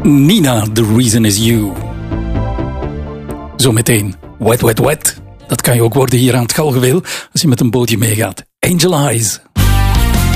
Nina, The Reason Is You. Zometeen Wet, Wet, Wet. Dat kan je ook worden hier aan het Galgenweel als je met een bootje meegaat. Angel Eyes.